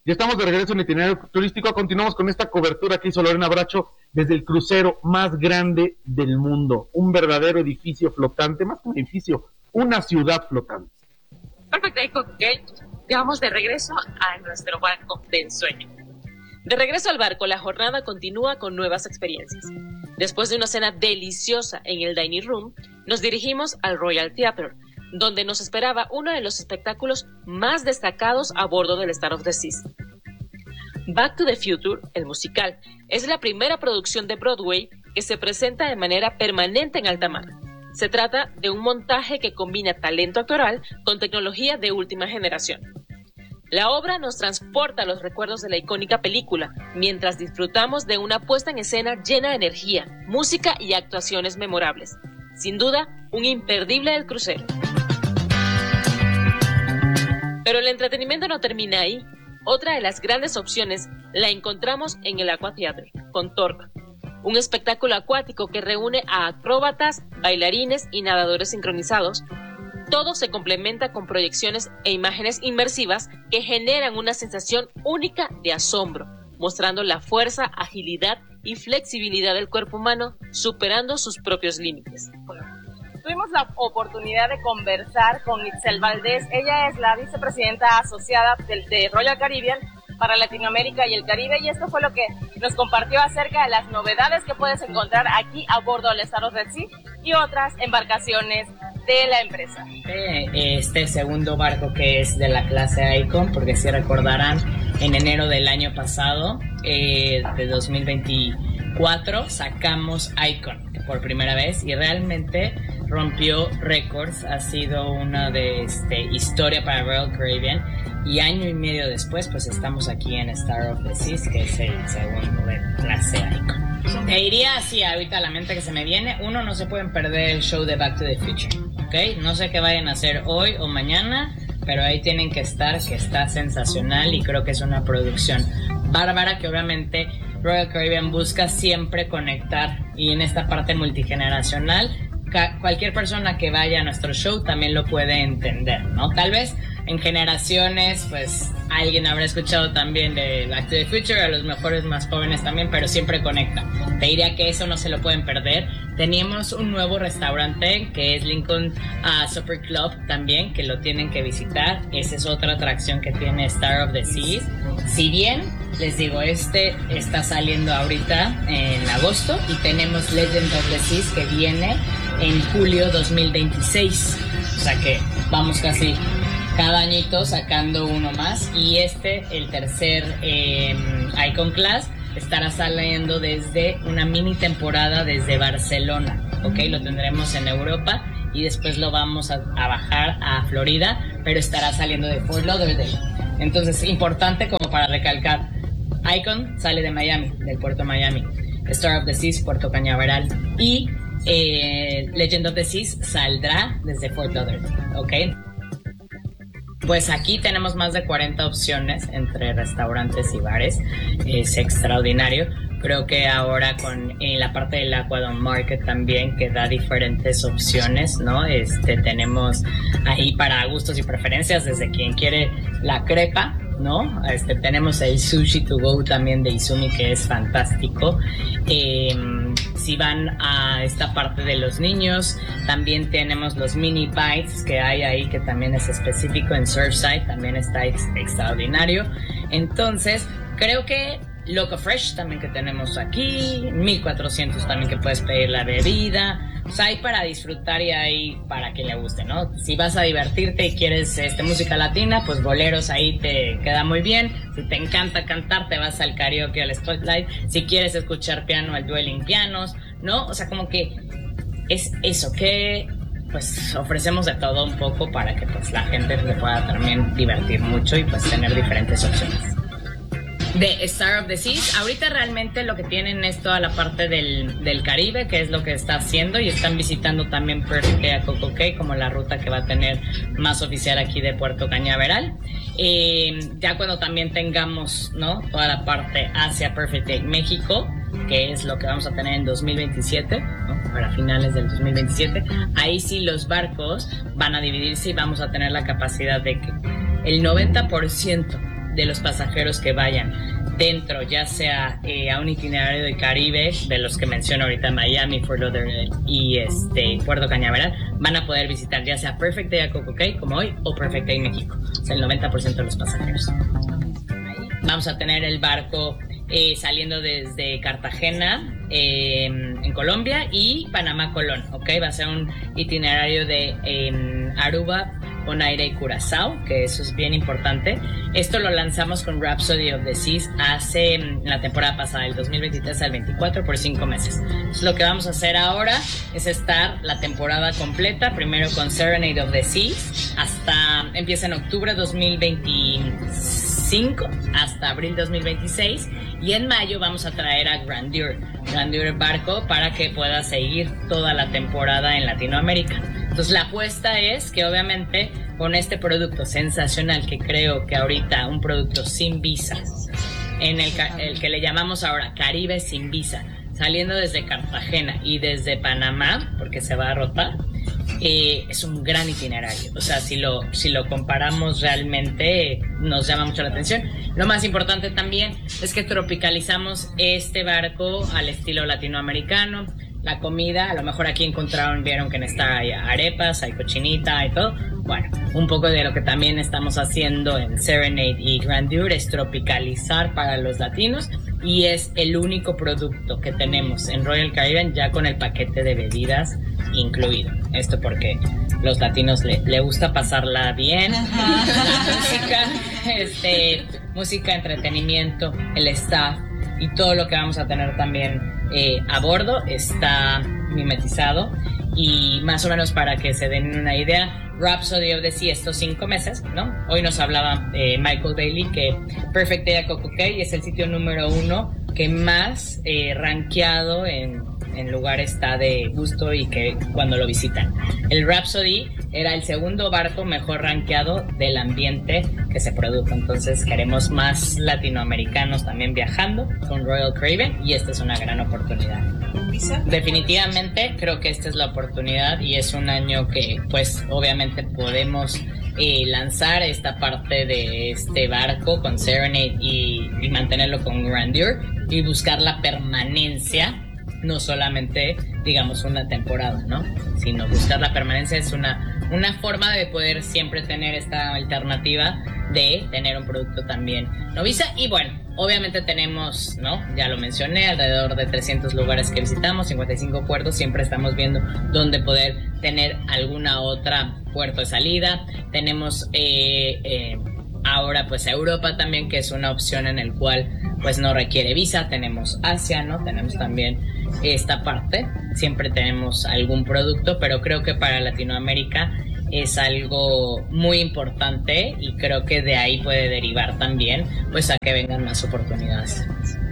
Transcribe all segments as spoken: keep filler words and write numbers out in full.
Ya estamos de regreso en Itinerario Turístico. Continuamos con esta cobertura que hizo Lorena Bracho desde el crucero más grande del mundo. Un verdadero edificio flotante, más que un edificio, una ciudad flotante. Perfecto, ok. Ya vamos de regreso a nuestro barco de ensueño. De regreso al barco, la jornada continúa con nuevas experiencias. Después de una cena deliciosa en el Dining Room, nos dirigimos al Royal Theatre, donde nos esperaba uno de los espectáculos más destacados a bordo del Star of the Seas. Back to the Future, el musical, es la primera producción de Broadway que se presenta de manera permanente en alta mar. Se trata de un montaje que combina talento actoral con tecnología de última generación. La obra nos transporta a los recuerdos de la icónica película, mientras disfrutamos de una puesta en escena llena de energía, música y actuaciones memorables. Sin duda, un imperdible del crucero. Pero el entretenimiento no termina ahí. Otra de las grandes opciones la encontramos en el Aqua Theatre, con Torque, un espectáculo acuático que reúne a acróbatas, bailarines y nadadores sincronizados. Todo se complementa con proyecciones e imágenes inmersivas que generan una sensación única de asombro, mostrando la fuerza, agilidad y flexibilidad del cuerpo humano, superando sus propios límites. Tuvimos la oportunidad de conversar con Itzel Valdés. Ella es la vicepresidenta asociada del, de Royal Caribbean para Latinoamérica y el Caribe, y esto fue lo que nos compartió acerca de las novedades que puedes encontrar aquí a bordo del Star of the Seas y otras embarcaciones de la empresa. Este segundo barco que es de la clase Icon, porque si recordarán, en enero del año pasado, eh, de dos mil veinticuatro, sacamos Icon por primera vez y realmente rompió récords. Ha sido una de este, historia para Royal Caribbean, y año y medio después pues estamos aquí en Star of the Seas, que es el segundo de clase Icon. Te diría así ahorita a la mente que se me viene: uno, no se pueden perder el show de Back to the Future, ¿ok? No sé qué vayan a hacer hoy o mañana, pero ahí tienen que estar, que está sensacional, y creo que es una producción bárbara que obviamente Royal Caribbean busca siempre conectar, y en esta parte multigeneracional ca- cualquier persona que vaya a nuestro show también lo puede entender, ¿no? Tal vez en generaciones pues alguien habrá escuchado también de Back to the Future, a los mejores más jóvenes también, pero siempre conecta. Te diría que eso no se lo pueden perder. Teníamos un nuevo restaurante que es Lincoln uh, Supper Club también, que lo tienen que visitar. Esa es otra atracción que tiene Star of the Seas. Si bien, les digo, este está saliendo ahorita en agosto, y tenemos Legend of the Seas que viene en julio dos mil veintiséis. O sea que vamos casi cada añito sacando uno más, y este, el tercer eh, Icon Class, estará saliendo desde una mini temporada desde Barcelona, ¿ok? Lo tendremos en Europa y después lo vamos a, a bajar a Florida, pero estará saliendo de Fort Lauderdale. Entonces, importante como para recalcar, Icon sale de Miami, del puerto de Miami, Star of the Seas, Puerto Cañaveral, y eh, Legend of the Seas saldrá desde Fort Lauderdale, ¿ok? Pues aquí tenemos más de cuarenta opciones entre restaurantes y bares. Es extraordinario. Creo que ahora con en la parte del Aquadome Market también, que da diferentes opciones, ¿no? Este, tenemos ahí para gustos y preferencias, desde quien quiere la crepa, ¿no? Este, tenemos el sushi to go también de Izumi, que es fantástico. Eh, si van a esta parte de los niños, también tenemos los mini bites que hay ahí, que también es específico en Surfside, también está ex- extraordinario. Entonces, creo que Loco Fresh también que tenemos aquí, mil cuatrocientos también que puedes pedir la bebida. O sea, hay para disfrutar y hay para quien le guste, ¿no? Si vas a divertirte y quieres este, música latina, pues boleros ahí te queda muy bien. Si te encanta cantar, te vas al karaoke, al Spotlight. Si quieres escuchar piano, al Dueling Pianos, ¿no? O sea, como que es eso, que pues ofrecemos de todo un poco para que pues la gente le pueda también divertir mucho y pues tener diferentes opciones. De Star of the Seas, ahorita realmente lo que tienen es toda la parte del, del Caribe, que es lo que está haciendo, y están visitando también Perfect Day a Coco Cay como la ruta que va a tener más oficial aquí de Puerto Cañaveral. Eh, ya cuando también tengamos, ¿no?, toda la parte hacia Perfect Day México, que es lo que vamos a tener en dos mil veintisiete, ¿no?, para finales del dos mil veintisiete, ahí sí los barcos van a dividirse y vamos a tener la capacidad de que el noventa por ciento de los pasajeros que vayan dentro, ya sea eh, a un itinerario del Caribe, de los que menciono ahorita, Miami, Fort Lauderdale y este, Puerto Cañaveral, van a poder visitar ya sea Perfect Day a Coco Cay, como hoy, o Perfect Day México. O sea, el noventa por ciento de los pasajeros. Vamos a tener el barco eh, saliendo desde Cartagena, eh, en Colombia, y Panamá, Colón, ¿ok? Va a ser un itinerario de eh, Aruba, Bonaire y Curazao, que eso es bien importante. Esto lo lanzamos con Rhapsody of the Seas hace en la temporada pasada, del dos mil veintitrés al veinticuatro, por cinco meses. Entonces, lo que vamos a hacer ahora es estar la temporada completa, primero con Serenade of the Seas, hasta empieza en octubre dos mil veinticinco hasta abril dos mil veintiséis, y en mayo vamos a traer a Grandeur, Grandeur barco, para que pueda seguir toda la temporada en Latinoamérica. Entonces la apuesta es que obviamente con este producto sensacional, que creo que ahorita un producto sin visa, en el, el que le llamamos ahora Caribe sin visa, saliendo desde Cartagena y desde Panamá, porque se va a rotar, eh, es un gran itinerario. O sea, si lo, si lo comparamos realmente, nos llama mucho la atención. Lo más importante también es que tropicalizamos este barco al estilo latinoamericano. La comida, a lo mejor aquí encontraron, vieron que en esta hay arepas, hay cochinita y todo. Bueno, un poco de lo que también estamos haciendo en Serenade y Grandeur es tropicalizar para los latinos, y es el único producto que tenemos en Royal Caribbean ya con el paquete de bebidas incluido. Esto porque los latinos le, le gusta pasarla bien, la música, este, música, entretenimiento, el staff y todo lo que vamos a tener también eh, a bordo está mimetizado. Y más o menos para que se den una idea, Rhapsody of the Sea estos cinco meses, ¿no? Hoy nos hablaba eh, Michael Bailey que Perfect Day a Coco Cay es el sitio número uno que más eh, rankeado en, en lugar está de gusto y que cuando lo visitan. El Rhapsody era el segundo barco mejor rankeado del ambiente que se produjo. Entonces queremos más latinoamericanos también viajando con Royal Caribbean, y esta es una gran oportunidad. Definitivamente creo que esta es la oportunidad, y es un año que pues obviamente podemos eh, lanzar esta parte de este barco con Serenade y, y mantenerlo con Grandeur y buscar la permanencia, no solamente digamos una temporada, ¿no? Sino buscar la permanencia. Es una, una forma de poder siempre tener esta alternativa de tener un producto también no visa. Y bueno, obviamente tenemos, ¿no? Ya lo mencioné, alrededor de trescientos lugares que visitamos, cincuenta y cinco puertos. Siempre estamos viendo dónde poder tener alguna otra puerto de salida. Tenemos eh, eh, ahora pues Europa también, que es una opción en el cual pues no requiere visa. Tenemos Asia, ¿no? Tenemos también esta parte. Siempre tenemos algún producto, pero creo que para Latinoamérica es algo muy importante, y creo que de ahí puede derivar también pues a que vengan más oportunidades.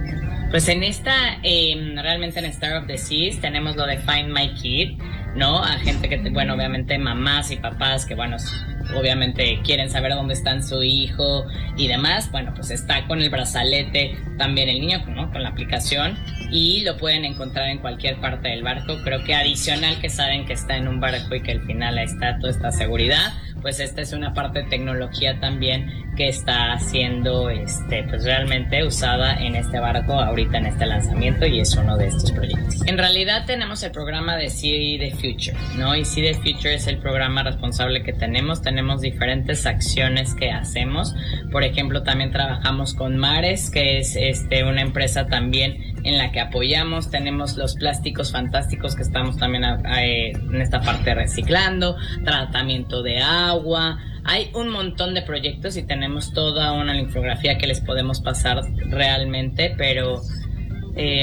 Pues en esta, eh, realmente en Star of the Seas tenemos lo de Find My Kid, ¿no? A gente que, bueno, obviamente mamás y papás que, bueno, obviamente quieren saber dónde está su hijo y demás. Bueno, pues está con el brazalete también el niño, ¿no? Con la aplicación, y lo pueden encontrar en cualquier parte del barco. Creo que adicional que saben que está en un barco y que al final está toda esta seguridad, pues esta es una parte de tecnología también que está siendo este, pues realmente usada en este barco ahorita en este lanzamiento, y es uno de estos proyectos. En realidad tenemos el programa de See the Future, ¿no? Y See the Future es el programa responsable que tenemos. Tenemos diferentes acciones que hacemos. Por ejemplo, también trabajamos con Mares, que es este, una empresa también en la que apoyamos. Tenemos los plásticos fantásticos que estamos también a, a, en esta parte reciclando, tratamiento de agua. Hay un montón de proyectos y tenemos toda una infografía que les podemos pasar realmente, pero eh,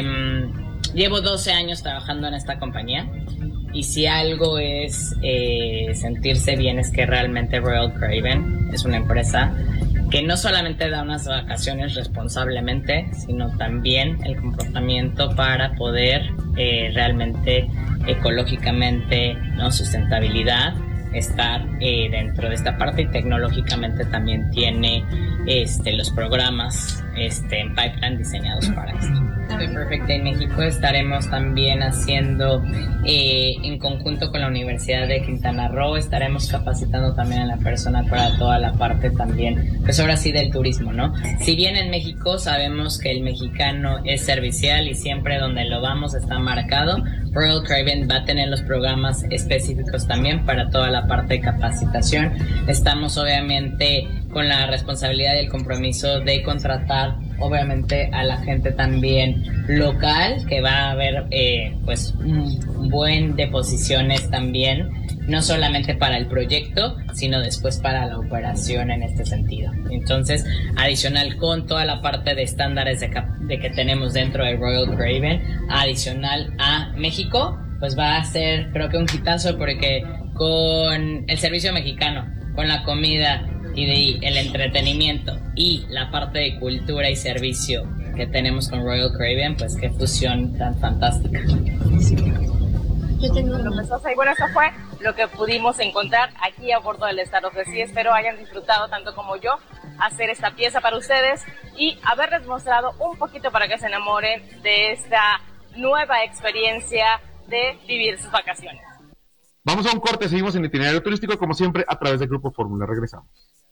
llevo doce años trabajando en esta compañía, y si algo es eh, sentirse bien es que realmente Royal Caribbean es una empresa que no solamente da unas vacaciones responsablemente, sino también el comportamiento para poder eh, realmente ecológicamente, ¿no? Sustentabilidad, estar eh, dentro de esta parte, y tecnológicamente también tiene este, los programas este, en pipeline diseñados para esto. The Perfect Day México estaremos también haciendo eh, en conjunto con la Universidad de Quintana Roo, estaremos capacitando también a la persona para toda la parte también, pues ahora sí del turismo, ¿no? Si bien en México sabemos que el mexicano es servicial y siempre donde lo vamos está marcado, Royal Caribbean va a tener los programas específicos también para toda la parte de capacitación. Estamos obviamente con la responsabilidad y el compromiso de contratar obviamente a la gente también local, que va a haber eh, pues un buen de posiciones también, no solamente para el proyecto, sino después para la operación en este sentido. Entonces, adicional con toda la parte de estándares de, cap- de que tenemos dentro de Royal Caribbean, adicional a México, pues va a ser creo que un hitazo, porque con el servicio mexicano, con la comida y de el entretenimiento y la parte de cultura y servicio que tenemos con Royal Caribbean, pues qué fusión tan fantástica. Yo tengo una. Y bueno, eso fue lo que pudimos encontrar aquí a bordo del Star of the Sea. Espero hayan disfrutado tanto como yo hacer esta pieza para ustedes y haberles mostrado un poquito para que se enamoren de esta nueva experiencia de vivir sus vacaciones. Vamos a un corte, seguimos en Itinerario Turístico como siempre a través del Grupo Fórmula. Regresamos.